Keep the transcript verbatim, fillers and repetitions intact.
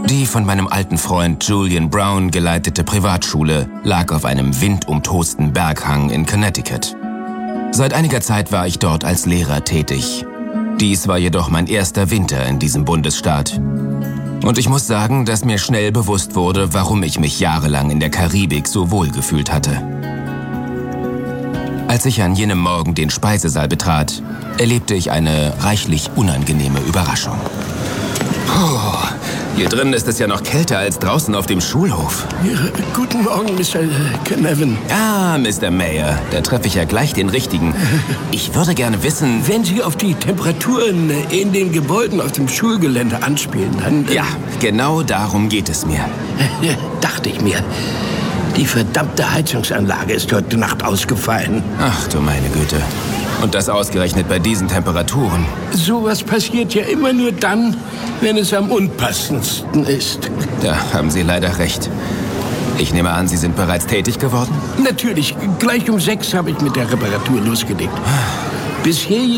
Die von meinem alten Freund Julian Brown geleitete Privatschule lag auf einem windumtosten Berghang in Connecticut. Seit einiger Zeit war ich dort als Lehrer tätig. Dies war jedoch mein erster Winter in diesem Bundesstaat. Und ich muss sagen, dass mir schnell bewusst wurde, warum ich mich jahrelang in der Karibik so wohl gefühlt hatte. Als ich an jenem Morgen den Speisesaal betrat, erlebte ich eine reichlich unangenehme Überraschung. Oh, hier drin ist es ja noch kälter als draußen auf dem Schulhof. Ja, guten Morgen, Mister Canavan. Ah, Mister Mayer, da treffe ich ja gleich den Richtigen. Ich würde gerne wissen... Wenn Sie auf die Temperaturen in den Gebäuden auf dem Schulgelände anspielen, dann... Ja, genau darum geht es mir. Dachte ich mir. Die verdammte Heizungsanlage ist heute Nacht ausgefallen. Ach du meine Güte. Und das ausgerechnet bei diesen Temperaturen. Sowas passiert ja immer nur dann, wenn es am unpassendsten ist. Da haben Sie leider recht. Ich nehme an, Sie sind bereits tätig geworden? Natürlich. Gleich um sechs habe ich mit der Reparatur losgelegt. Bisher